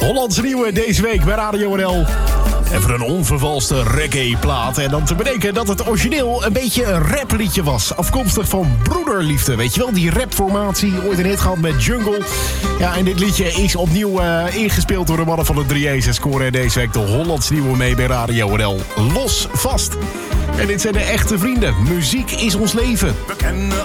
Hollandse nieuwe deze week bij Radio NL. Even een onvervalste reggae-plaat. En dan te bedenken dat het origineel een beetje een rapliedje was. Afkomstig van Broederliefde. Weet je wel, die rapformatie. Ooit een hit gehad met Jungle. Ja, en dit liedje is opnieuw ingespeeld door de mannen van de 3A's. En scoren deze week de Hollandse nieuwe mee bij Radio NL. Los vast. En dit zijn de echte vrienden. Muziek is ons leven. We kennen